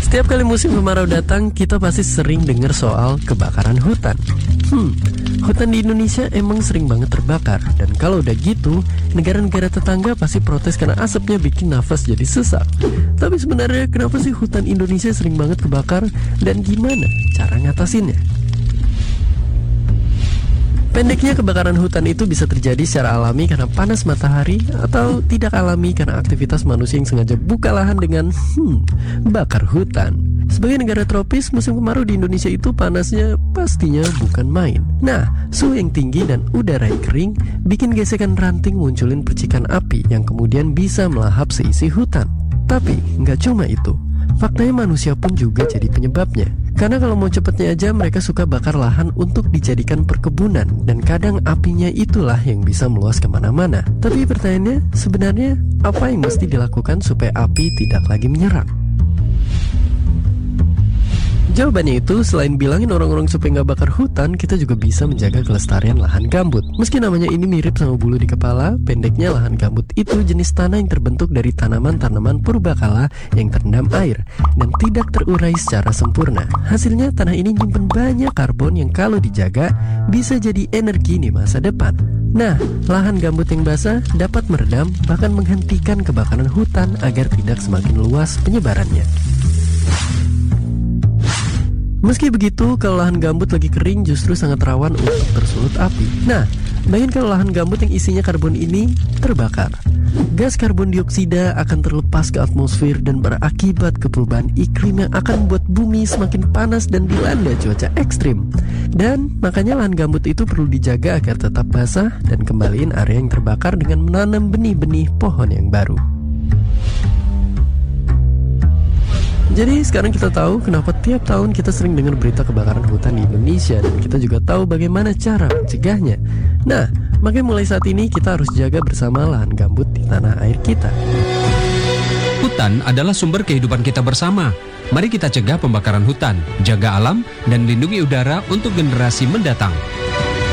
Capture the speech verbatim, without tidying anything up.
Setiap kali musim kemarau datang, kita pasti sering dengar soal kebakaran hutan. Hmm, hutan di Indonesia emang sering banget terbakar. Dan kalau udah gitu, negara-negara tetangga pasti protes karena asapnya bikin nafas jadi sesak. Tapi sebenarnya kenapa sih hutan Indonesia sering banget kebakar? Dan gimana cara ngatasinnya? Pendeknya, kebakaran hutan itu bisa terjadi secara alami karena panas matahari, atau tidak alami karena aktivitas manusia yang sengaja buka lahan dengan hmm, bakar hutan. Sebagai negara tropis, musim kemarau di Indonesia itu panasnya pastinya bukan main. Nah, suhu yang tinggi dan udara yang kering bikin gesekan ranting munculin percikan api yang kemudian bisa melahap seisi hutan. Tapi nggak cuma itu, faktanya manusia pun juga jadi penyebabnya. Karena kalau mau cepetnya aja, mereka suka bakar lahan untuk dijadikan perkebunan. Dan kadang apinya itulah yang bisa meluas kemana-mana. Tapi pertanyaannya, sebenarnya apa yang mesti dilakukan supaya api tidak lagi menyerang? Jawabannya itu, selain bilangin orang-orang supaya nggak bakar hutan, kita juga bisa menjaga kelestarian lahan gambut. Meski namanya ini mirip sama bulu di kepala, pendeknya lahan gambut itu jenis tanah yang terbentuk dari tanaman-tanaman purbakala yang terendam air dan tidak terurai secara sempurna. Hasilnya, tanah ini nyimpen banyak karbon yang kalau dijaga bisa jadi energi di masa depan. Nah, lahan gambut yang basah dapat meredam bahkan menghentikan kebakaran hutan agar tidak semakin luas penyebarannya. Meski begitu, kalau lahan gambut lagi kering justru sangat rawan untuk tersulut api. Nah, bayangin kalau lahan gambut yang isinya karbon ini terbakar. Gas karbon dioksida akan terlepas ke atmosfer dan berakibat ke perubahan iklim yang akan membuat bumi semakin panas dan dilanda cuaca ekstrim. Dan makanya lahan gambut itu perlu dijaga agar tetap basah dan kembaliin area yang terbakar dengan menanam benih-benih pohon yang baru. Jadi sekarang kita tahu kenapa tiap tahun kita sering dengar berita kebakaran hutan di Indonesia, dan kita juga tahu bagaimana cara mencegahnya. Nah, makanya mulai saat ini kita harus jaga bersama lahan gambut di tanah air kita. Hutan adalah sumber kehidupan kita bersama. Mari kita cegah pembakaran hutan, jaga alam, dan lindungi udara untuk generasi mendatang.